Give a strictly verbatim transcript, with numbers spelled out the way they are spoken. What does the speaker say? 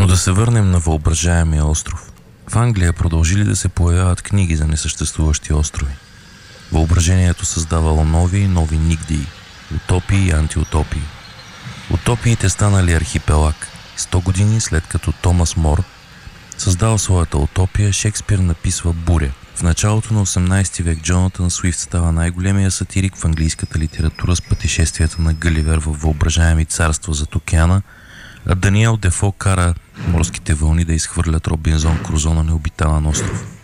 Но да се върнем на въображаемия остров. В Англия продължили да се появяват книги за несъществуващи острови. Въображението създавало нови и нови нигдии, утопии и антиутопии. Утопиите станали архипелаг. Сто години след като Томас Мор създал своята утопия, Шекспир написва Буря. В началото на осемнайсети век Джонатан Суифт става най-големия сатирик в английската литература с пътешествията на Галивер във въображаеми царства зад океана, а Даниел Дефо кара морските вълни да изхвърлят Робинзон Крузо на необитаван остров.